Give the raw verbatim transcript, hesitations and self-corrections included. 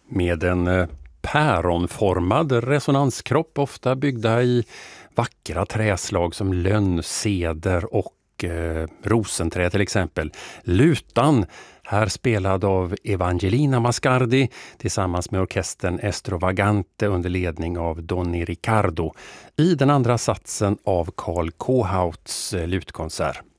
med en eh, päronformad resonanskropp, ofta byggda i vackra träslag som lönn, ceder och eh, rosenträd till exempel. Lutan, här spelad av Evangelina Mascardi tillsammans med orkestern Estrovagante under ledning av Donny Riccardo i den andra satsen av Karl Kohauts eh, lutkonsert.